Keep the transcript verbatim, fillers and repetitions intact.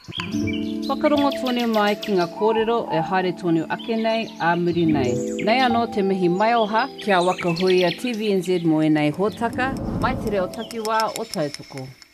Whakarongo tonu mai ki ngā kōrero e haere tonu ake nei, a muri nei. Nei anō te mihi mai oha kia wakahui a T V N Z mo e nei hōtaka, mai te reo takiwā o Tautoko.